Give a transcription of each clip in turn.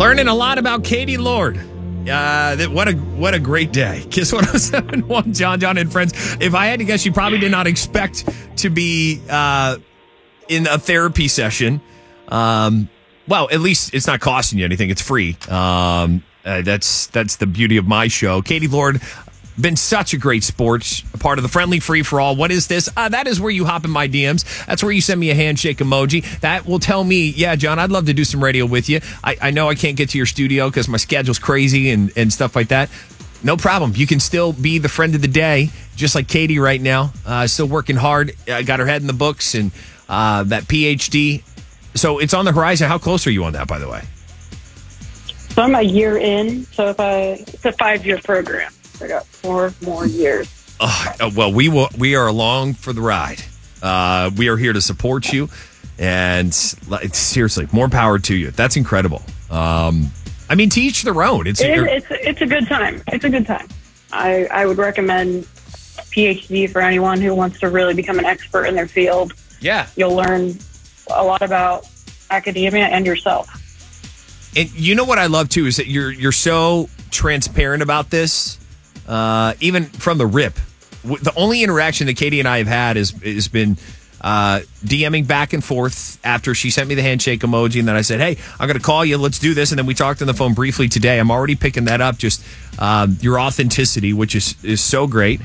Learning a lot about Katie Lord. What a great day. Kiss 107.1, John and friends. If I had to guess, you probably did not expect to be in a therapy session. Well, at least it's not costing you anything. It's free. That's the beauty of my show. Katie Lord, been such a great sport, a part of the friendly free-for-all. What is this? That is where you hop in my DMs. That's where you send me a handshake emoji. That will tell me, yeah, John, I'd love to do some radio with you. I know I can't get to your studio because my schedule's crazy and stuff like that. No problem. You can still be the friend of the day, just like Katie right now. Still working hard. Got her head in the books and that PhD. So it's on the horizon. How close are you on that, by the way? So I'm a year in. So it's a 5-year program. I got 4 more years. Well, we are along for the ride. We are here to support you, and seriously, more power to you. That's incredible. I mean, to each their own. It's a good time. It's a good time. I would recommend PhD for anyone who wants to really become an expert in their field. Yeah, you'll learn a lot about academia and yourself. And you know what I love too is that you're so transparent about this. Even from the rip, the only interaction that Katie and I have had has been DMing back and forth after she sent me the handshake emoji, and then I said, hey, I'm going to call you, let's do this, and then we talked on the phone briefly today. I'm already picking that up, just your authenticity, which is so great.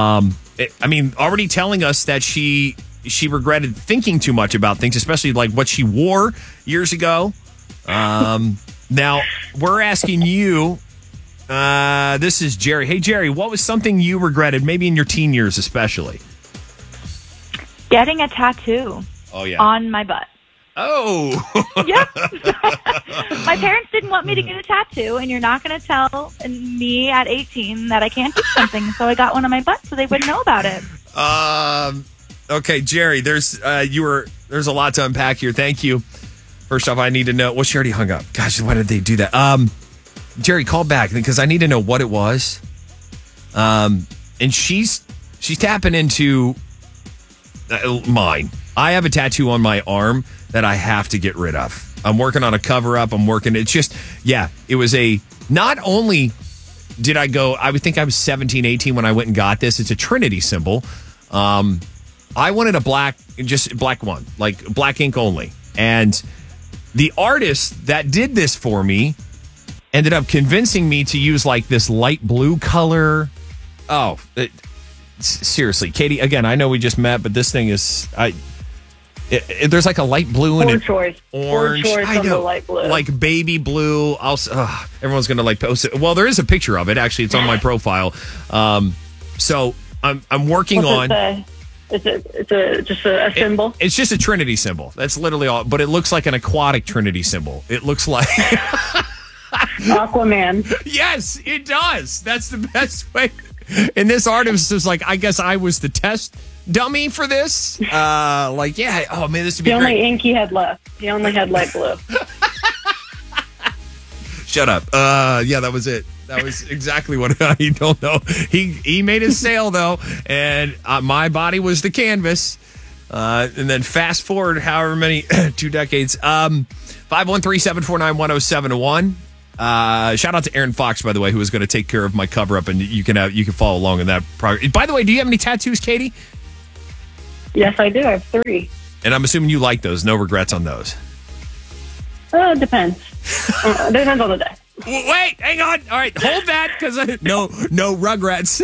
Already telling us that she regretted thinking too much about things, especially like what she wore years ago. Now, we're asking you... this is Jerry. Hey, Jerry, what was something you regretted, maybe in your teen years especially? Getting a tattoo. Oh, yeah. On my butt. Oh. Yep. My parents didn't want me to get a tattoo, and you're not going to tell me at 18 that I can't do something, so I got one on my butt so they wouldn't know about it. Okay, Jerry, there's a lot to unpack here. Thank you. First off, I need to know. Well, she already hung up. Gosh, why did they do that? Jerry, call back because I need to know what it was. And she's tapping into mine. I have a tattoo on my arm that I have to get rid of. I'm working on a cover up. It was not only did I go, I would think I was 17, 18 when I went and got this. It's a Trinity symbol. I wanted a black one, like black ink only. And the artist that did this for me ended up convincing me to use like this light blue color. Seriously, Katie, again, I know we just met, but this thing is, there's like a light blue and orange. I know, light blue. Like baby blue. Everyone's going to like post it. Well, there is a picture of it. Actually, it's on my profile. So I'm working on. It's just a symbol. It's just a Trinity symbol. That's literally all. But it looks like an aquatic Trinity symbol. It looks like. Aquaman. Yes, it does. That's the best way. And this artist was like, I guess I was the test dummy for this. This would be great. The only ink he had left. He only had light blue. Shut up. That was it. That was exactly what I don't know. He made his sale though, and my body was the canvas. And then fast forward however many 2 decades. 513-749-1071. Shout out to Aaron Fox, by the way, who is going to take care of my cover up, and you can follow along in that progress. By the way, do you have any tattoos, Katie? Yes, I do. I have 3. And I'm assuming you like those. No regrets on those. It depends. Depends on the day. Wait, hang on. All right, hold that because no rugrats.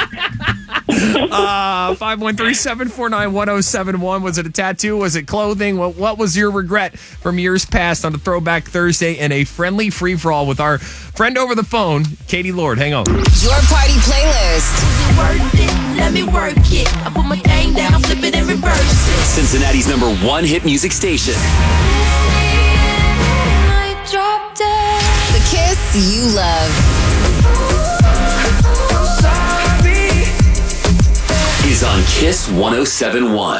513-749-1071. Was it a tattoo? Was it clothing? What was your regret from years past on a Throwback Thursday and a friendly free-for-all with our friend over the phone, Katie Lord? Hang on. Your party playlist. Worth it, let me work it. I put my thing down, flip it and reverse it. Cincinnati's #1 hit music station. The Kiss you love. Is on Kiss 107.1.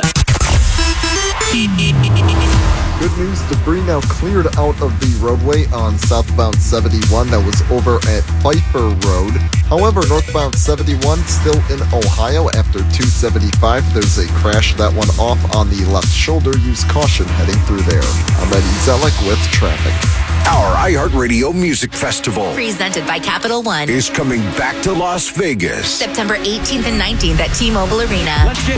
Good news, debris now cleared out of the roadway on southbound 71 that was over at Pfeiffer Road. However, northbound 71 still in Ohio after 275. There's a crash that went off on the left shoulder. Use caution heading through there. I'm Eddie Zellick with traffic. Our iHeartRadio Music Festival Presented by Capital One. is coming back to Las Vegas. September 18th and 19th at T-Mobile Arena.